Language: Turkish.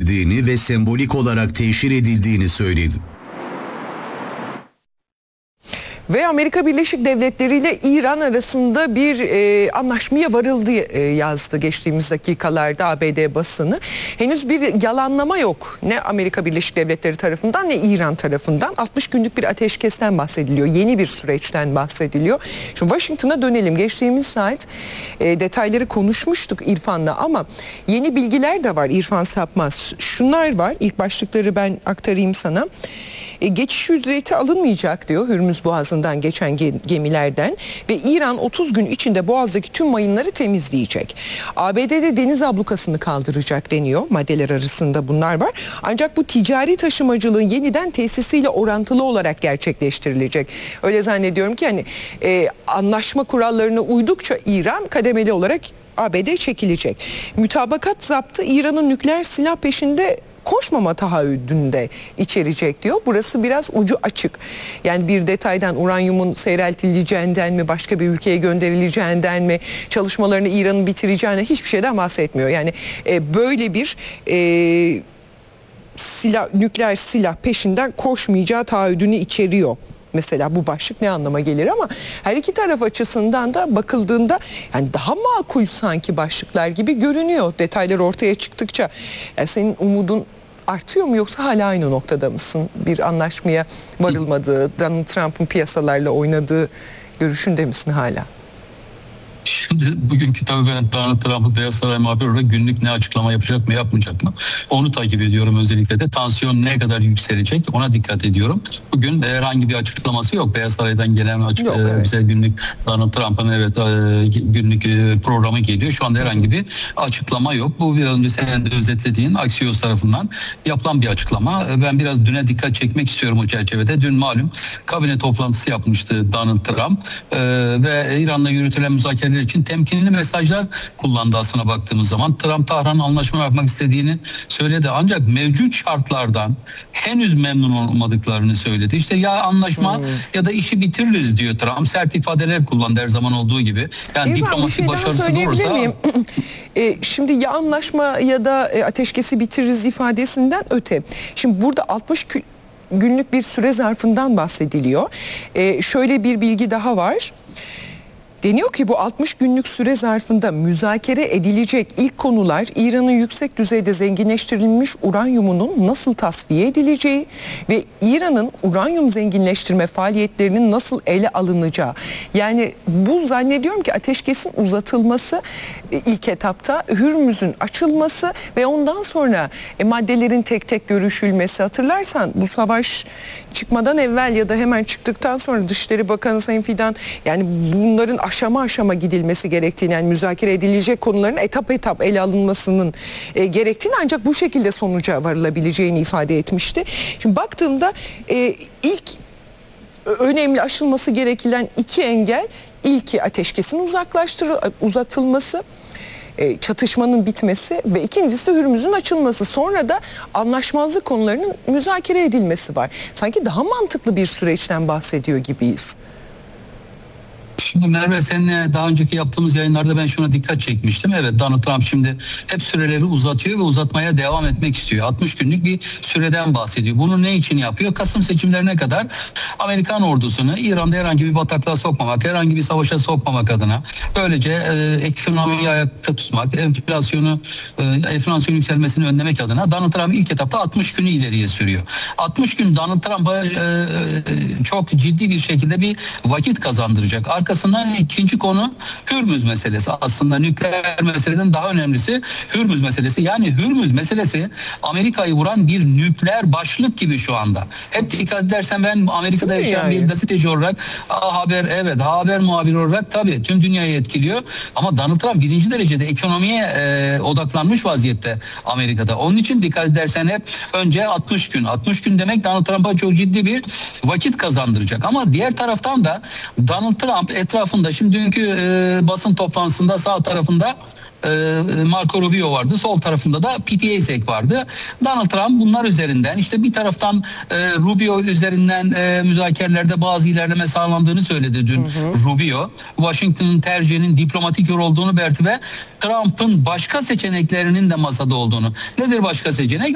edildiğini ve sembolik olarak teşhir edildiğini söyledi. Ve Amerika Birleşik Devletleri ile İran arasında bir anlaşmaya varıldı yazdı geçtiğimiz dakikalarda ABD basını. Henüz bir yalanlama yok. Ne Amerika Birleşik Devletleri tarafından ne İran tarafından. 60 günlük bir ateşkesten bahsediliyor. Yeni bir süreçten bahsediliyor. Şimdi Washington'a dönelim. Geçtiğimiz saat detayları konuşmuştuk İrfan'la ama yeni bilgiler de var İrfan Sapmaz. Şunlar var. İlk başlıkları ben aktarayım sana. Geçiş ücreti alınmayacak diyor Hürmüz Boğazı'ndan geçen gemilerden ve İran 30 gün içinde Boğaz'daki tüm mayınları temizleyecek. ABD'de deniz ablukasını kaldıracak deniyor. Maddeler arasında bunlar var. Ancak bu ticari taşımacılığın yeniden tesisiyle orantılı olarak gerçekleştirilecek. Öyle zannediyorum ki hani anlaşma kurallarına uydukça İran kademeli olarak ABD çekilecek. Mütabakat zaptı İran'ın nükleer silah peşinde koşmama taahhüdünde içerecek diyor. Burası biraz ucu açık. Yani bir detaydan uranyumun seyreltileceğinden mi, başka bir ülkeye gönderileceğinden mi, çalışmalarını İran'ın bitireceğine hiçbir şeyden bahsetmiyor. Yani böyle bir nükleer silah peşinden koşmayacağı taahhüdünü içeriyor. Mesela bu başlık ne anlama gelir ama her iki taraf açısından da bakıldığında yani daha makul sanki başlıklar gibi görünüyor. Detaylar ortaya çıktıkça senin umudun artıyor mu yoksa hala aynı noktada mısın? Bir anlaşmaya varılmadığı, Donald Trump'ın piyasalarla oynadığı görüşünde misin hala? Şimdi bugünkü tabii ben Donald Trump'ın Beyaz Saray muhabiri olarak günlük ne açıklama yapacak mı yapmayacak mı? Onu takip ediyorum özellikle de. Tansiyon ne kadar yükselecek ona dikkat ediyorum. Bugün herhangi bir açıklaması yok. Beyaz Saray'dan gelen evet. Bize günlük Donald Trump'ın günlük programı geliyor. Şu anda herhangi bir açıklama yok. Bu biraz önce senin de özetlediğin Axios tarafından yapılan bir açıklama. Ben biraz düne dikkat çekmek istiyorum o çerçevede. Dün malum kabine toplantısı yapmıştı Donald Trump ve İran'la yürütülen müzakereler için temkinli mesajlar kullandı aslına baktığımız zaman. Trump Tahran anlaşma yapmak istediğini söyledi. Ancak mevcut şartlardan henüz memnun olmadıklarını söyledi. İşte ya anlaşma ya da işi bitiririz diyor Trump. Sert ifadeler kullandı her zaman olduğu gibi. Yani diplomasi başarısız olursa... Şimdi ya anlaşma ya da ateşkesi bitiririz ifadesinden öte. Şimdi burada 60 günlük bir süre zarfından bahsediliyor. Şöyle bir bilgi daha var. Deniyor ki bu 60 günlük süre zarfında müzakere edilecek ilk konular İran'ın yüksek düzeyde zenginleştirilmiş uranyumunun nasıl tasfiye edileceği ve İran'ın uranyum zenginleştirme faaliyetlerinin nasıl ele alınacağı. Yani bu zannediyorum ki ateşkesin uzatılması ilk etapta, Hürmüz'ün açılması ve ondan sonra maddelerin tek tek görüşülmesi. Hatırlarsan bu savaş çıkmadan evvel ya da hemen çıktıktan sonra Dışişleri Bakanı Sayın Fidan yani bunların aşama aşama gidilmesi gerektiğini, yani müzakere edilecek konuların etap etap ele alınmasının gerektiğini, ancak bu şekilde sonuca varılabileceğini ifade etmişti. Şimdi baktığımda ilk önemli aşılması gereken iki engel, ilki ateşkesin uzatılması, çatışmanın bitmesi ve ikincisi de Hürmüz'ün açılması. Sonra da anlaşmazlık konularının müzakere edilmesi var. Sanki daha mantıklı bir süreçten bahsediyor gibiyiz. Şimdi Merve, seninle daha önceki yaptığımız yayınlarda ben şuna dikkat çekmiştim. Evet, Donald Trump şimdi hep süreleri uzatıyor ve uzatmaya devam etmek istiyor. 60 günlük bir süreden bahsediyor. Bunu ne için yapıyor? Kasım seçimlerine kadar Amerikan ordusunu İran'da herhangi bir bataklığa sokmamak, herhangi bir savaşa sokmamak adına, böylece ekonomiyi ayakta tutmak, enflasyon yükselmesini önlemek adına Donald Trump ilk etapta 60 günü ileriye sürüyor. 60 gün Donald Trump'a çok ciddi bir şekilde bir vakit kazandıracak. Arkasından ikinci konu Hürmüz meselesi. Aslında nükleer meseleden daha önemlisi Hürmüz meselesi. Yani Hürmüz meselesi Amerika'yı vuran bir nükleer başlık gibi şu anda. Hep dikkat edersen ben Amerika'da yaşayan bir gazeteci olarak haber muhabiri olarak tabii tüm dünyayı etkiliyor. Ama Donald Trump birinci derecede ekonomiye odaklanmış vaziyette Amerika'da. Onun için dikkat edersen hep önce 60 gün. 60 gün demek Donald Trump'a çok ciddi bir vakit kazandıracak. Ama diğer taraftan da Donald Trump etrafında, şimdi dünkü basın toplantısında sağ tarafında Marco Rubio vardı, sol tarafında da Pete Hegseth vardı. Donald Trump bunlar üzerinden, işte bir taraftan Rubio üzerinden müzakerelerde bazı ilerleme sağlandığını söyledi dün Rubio. Washington'ın tercihinin diplomatik yol olduğunu belirtti ve Trump'ın başka seçeneklerinin de masada olduğunu. Nedir başka seçenek?